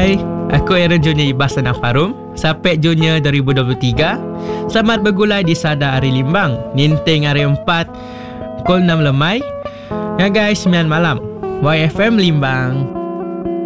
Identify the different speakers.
Speaker 1: Hai, aku Aaron Junior Ibas Tanah Farum, Sapek Junior 2023. Selamat bergulai di Sada Hari Limbang, Ninteng Hari 4, Pukul 6 Lemai. Ya guys, 9 malam, YFM Limbang.